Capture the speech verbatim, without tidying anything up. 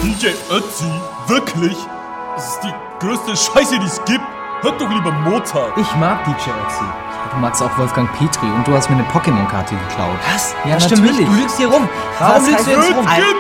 D J Ötzi? Wirklich? Das ist die größte Scheiße, die es gibt. Hört doch lieber Mozart. Ich mag D J Ötzi. Du magst auch Wolfgang Petri und du hast mir eine Pokémon-Karte geklaut. Was? Ja, das stimmt natürlich. nicht. Du lügst hier rum. Was Warum lügst heißt du jetzt rum? Kind!